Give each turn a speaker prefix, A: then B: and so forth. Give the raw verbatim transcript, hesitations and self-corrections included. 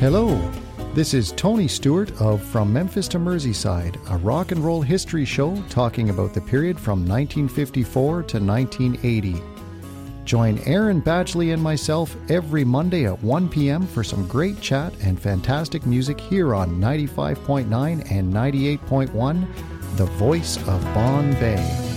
A: Hello, this is Tony Stewart of From Memphis to Merseyside, a rock and roll history show talking about the period from nineteen fifty-four to nineteen eighty. Join Aaron Badgley and myself every Monday at one p.m. for some great chat and fantastic music here on ninety-five point nine and ninety-eight point one, The Voice of Bonn Bay.